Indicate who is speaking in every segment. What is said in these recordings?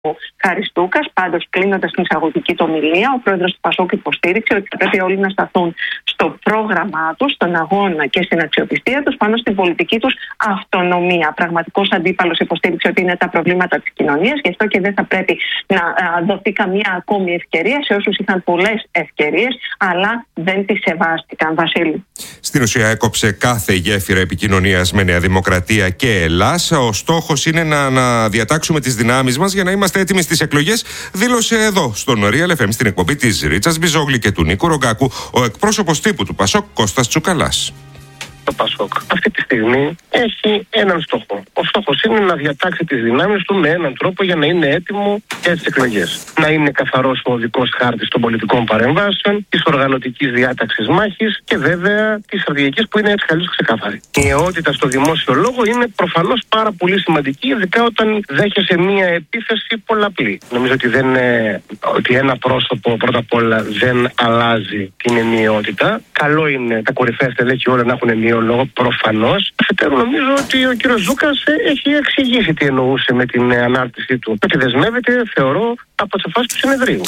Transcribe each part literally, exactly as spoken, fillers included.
Speaker 1: Χαριστούκας. Πάντως, κλείνοντας την εισαγωγική του ομιλία, ο πρόεδρος του Πασόκ υποστήριξε ότι θα πρέπει όλοι να σταθούν στο πρόγραμμά τους, στον αγώνα και στην αξιοπιστία τους, πάνω στην πολιτική τους αυτονομία. Πραγματικός αντίπαλος υποστήριξε ότι είναι τα προβλήματα της κοινωνίας, γι' αυτό και δεν θα πρέπει να δοθεί καμία ακόμη ευκαιρία σε όσους είχαν πολλές ευκαιρίες, αλλά δεν τις σεβάστηκαν. Βασίλη.
Speaker 2: Στην ουσία, έκοψε κάθε γέφυρα επικοινωνίας με Νέα Δημοκρατία και Ελλάς. Ο στόχος είναι να, να διατάξουμε τις δυνάμεις μας για να είμαστε έτοιμοι στις εκλογές, δήλωσε εδώ στον Real εφ εμ στην εκπομπή της Ρίτσας Μπιζόγλη και του Νίκου Ρογκάκου ο εκπρόσωπος τύπου του Πασόκ, Κώστας Τσουκαλάς.
Speaker 3: Το Πασόκ αυτή τη στιγμή έχει έναν στόχο. Ο στόχος είναι να διατάξει τις δυνάμεις του με έναν τρόπο για να είναι έτοιμο για τις εκλογές. Να είναι καθαρός ο οδικός χάρτης των πολιτικών παρεμβάσεων, της οργανωτικής διάταξης μάχης και βέβαια της στρατηγικής που είναι έτσι καλώς ξεκάθαρη. Η αιότητα στο δημόσιο λόγο είναι προφανώς πάρα πολύ σημαντική, ειδικά όταν δέχεσαι μία επίθεση πολλαπλή. Νομίζω ότι, δεν, ότι ένα πρόσωπο πρώτα απ' όλα δεν αλλάζει την ενιαιότητα. Καλό είναι τα κορυφαία στελέχη όλα να έχουν ενιαίο λόγο, προφανώς. Αφετέρου, νομίζω ότι ο κύριος Ζούκας έχει εξηγήσει τι εννοούσε με την ανάρτησή του. Ότι δεσμεύεται, θεωρώ, από τις αποφάσεις του συνεδρίου.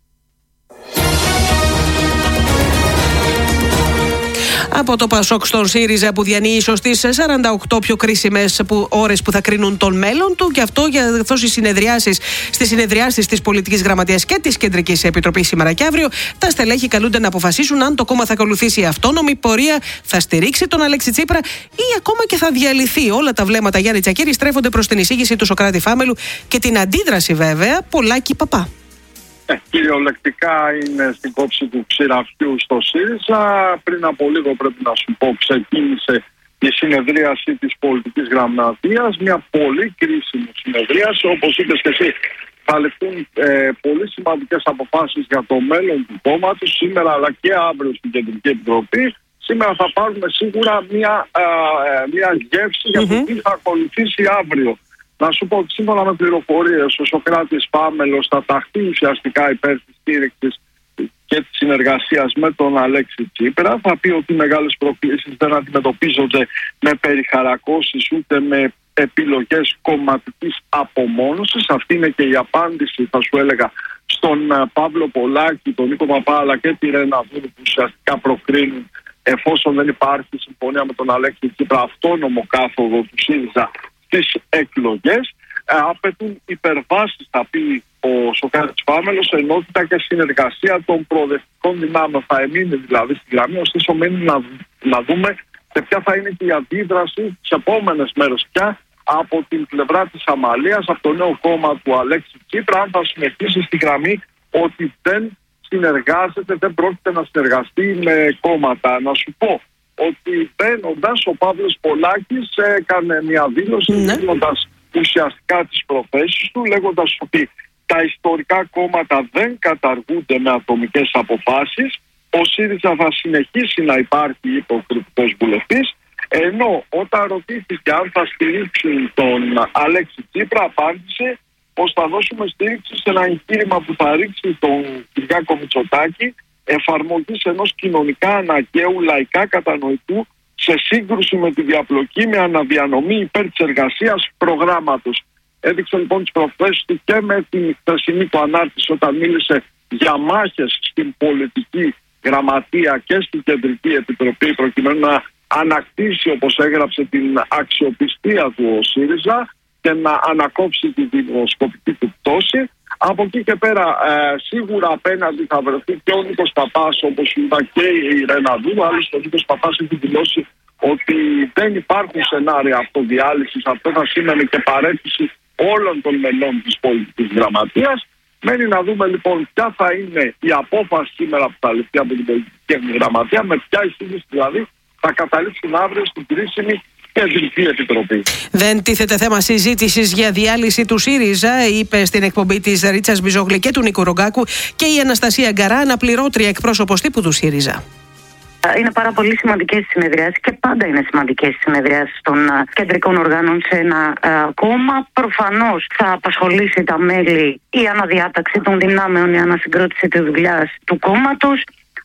Speaker 4: Από το Πασόκ στον ΣΥΡΙΖΑ που διανύει ίσως τις σαράντα οκτώ πιο κρίσιμες ώρες που θα κρίνουν τον μέλλον του, και αυτό για αυτές οι συνεδριάσεις, στις συνεδριάσεις της Πολιτικής Γραμματείας και της Κεντρικής Επιτροπής σήμερα και αύριο, τα στελέχη καλούνται να αποφασίσουν αν το κόμμα θα ακολουθήσει αυτόνομη πορεία, θα στηρίξει τον Αλέξη Τσίπρα ή ακόμα και θα διαλυθεί. Όλα τα βλέμματα Γιάννη Τσακίρη στρέφονται προς την εισήγηση του Σωκράτη Φάμελου και την αντίδραση βέβαια Πολάκη Παπά.
Speaker 5: Ε, κυριολεκτικά είναι στην κόψη του ξηραφιού στο ΣΥΡΙΖΑ. Πριν από λίγο, πρέπει να σου πω, ξεκίνησε η συνεδρίαση της Πολιτικής Γραμματείας. Μια πολύ κρίσιμη συνεδρίαση. Όπως είπες και εσύ, θα ληφθούν ε, πολύ σημαντικές αποφάσεις για το μέλλον του κόμματος σήμερα αλλά και αύριο στην Κεντρική Επιτροπή. Σήμερα θα πάρουμε σίγουρα μια, ε, μια γεύση για το τι θα ακολουθήσει αύριο. Να σου πω ότι σύμφωνα με πληροφορίες, ο Σωκράτης Φάμελος θα ταχθεί ουσιαστικά υπέρ της στήριξης και της συνεργασίας με τον Αλέξη Τσίπρα. Θα πει ότι οι μεγάλες προκλήσεις δεν αντιμετωπίζονται με περιχαρακώσεις ούτε με επιλογές κομματικής απομόνωσης. Αυτή είναι και η απάντηση, θα σου έλεγα, στον Παύλο Πολάκη, τον Νίκο Παπά αλλά και τη Ρένα Δούρου, που ουσιαστικά προκρίνουν, εφόσον δεν υπάρχει συμφωνία με τον Αλέξη Τσίπρα, αυτόνομο κάθοδο του ΣΥΡΙΖΑ στις εκλογές. Ε, απαιτούν υπερβάσεις, θα πει ο Σωκράτης Φάμελος, ενότητα και συνεργασία των προοδευτικών δυνάμεων. Θα εμείνει δηλαδή στη γραμμή, ωστόσο μένει να, να δούμε σε ποια θα είναι και η αντίδραση τις επόμενες μέρες πια από την πλευρά της Αμαλίας, από το νέο κόμμα του Αλέξη Τσίπρα, αν θα συνεχίσει στη γραμμή ότι δεν συνεργάζεται, δεν πρόκειται να συνεργαστεί με κόμματα. Να σου πω ότι μπαίνοντας, ο Παύλος Πολάκης έκανε μια δήλωση, ναι, δίνοντας ουσιαστικά τις προθέσεις του, λέγοντας ότι τα ιστορικά κόμματα δεν καταργούνται με ατομικές αποφάσεις, ο ΣΥΡΙΖΑ θα συνεχίσει να υπάρχει υποκριτικός βουλευτής, ενώ όταν ρωτήθηκε αν θα στηρίξουν τον Αλέξη Τσίπρα, απάντησε πως θα δώσουμε στήριξη σε ένα εγχείρημα που θα ρίξει τον Κυριάκο Μητσοτάκη, εφαρμογής ενός κοινωνικά αναγκαίου λαϊκά κατανοητού σε σύγκρουση με τη διαπλοκή με αναδιανομή υπέρ της εργασίας προγράμματος. Έδειξε λοιπόν τις προθέσεις του και με την χθεσινή του ανάρτηση όταν μίλησε για μάχες στην Πολιτική Γραμματεία και στην Κεντρική Επιτροπή προκειμένου να ανακτήσει, όπως έγραψε, την αξιοπιστία του ο ΣΥΡΙΖΑ και να ανακόψει τη δημοσκοπική του πτώση. Από εκεί και πέρα ε, σίγουρα απέναντι θα βρεθεί και ο Νίκος Παπάς, όπως είπα, και η Ρένα Δούρου. Άλλωστε ο Νίκος Παπάς έχει δηλώσει ότι δεν υπάρχουν σενάρια αυτοδιάλυσης. Αυτό θα σήμαινε και παρέτηση όλων των μελών της Πολιτικής Γραμματείας. Μένει να δούμε λοιπόν ποια θα είναι η απόφαση σήμερα που θα ληφθεί από την Πολιτική Γραμματεία, με ποια εισήγηση δηλαδή θα καταλήξουν αύριο στην κρίσιμη Κεντρική Επιτροπή.
Speaker 4: Δεν τίθεται θέμα συζήτησης για διάλυση του ΣΥΡΙΖΑ, είπε στην εκπομπή της Ρίτσας Μπιζόγλη και του Νίκου Ρογκάκου και η Αναστασία Γκαρά, αναπληρώτρια εκπρόσωπος τύπου του ΣΥΡΙΖΑ.
Speaker 1: Είναι πάρα πολύ σημαντικές οι συνεδριάσεις και πάντα είναι σημαντικές οι συνεδριάσεις των uh, κεντρικών οργάνων σε ένα uh, κόμμα. Προφανώς θα απασχολήσει τα μέλη η αναδιάταξη των δυνάμεων, η ανασυγκρότηση της δουλειάς του κόμματος.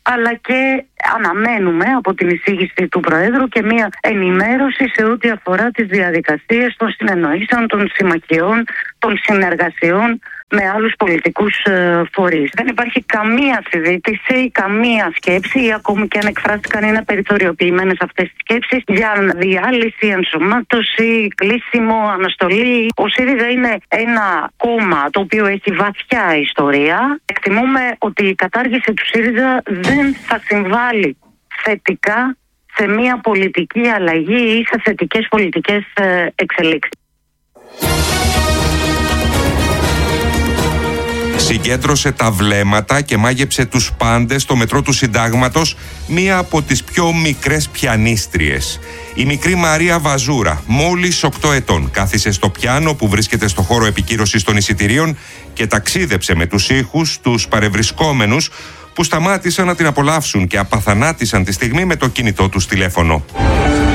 Speaker 6: αλλά και αναμένουμε από την εισήγηση του Προέδρου και μια ενημέρωση σε ό,τι αφορά τις διαδικασίες των συνεννοήσεων, των συμμαχιών, των συνεργασιών με άλλους πολιτικούς ε, φορείς. Δεν υπάρχει καμία συζήτηση, καμία σκέψη, ή ακόμη και αν εκφράστηκαν είναι περιθωριοποιημένες αυτές τις σκέψεις για διάλυση, ενσωμάτωση, κλείσιμο, αναστολή. Ο ΣΥΡΙΖΑ είναι ένα κόμμα το οποίο έχει βαθιά ιστορία. Εκτιμούμε ότι η κατάργηση του ΣΥΡΙΖΑ δεν θα συμβάλλει θετικά σε μια πολιτική αλλαγή ή σε θετικές πολιτικές ε, εξελίξεις.
Speaker 2: Συγκέντρωσε τα βλέμματα και μάγεψε τους πάντες στο μετρό του Συντάγματος μία από τις πιο μικρές πιανίστριες. Η μικρή Μαρία Βαζούρα, μόλις οκτώ ετών, κάθισε στο πιάνο που βρίσκεται στο χώρο επικύρωσης των εισιτηρίων και ταξίδεψε με τους ήχους τους παρευρισκόμενους που σταμάτησαν να την απολαύσουν και απαθανάτησαν τη στιγμή με το κινητό τους τηλέφωνο.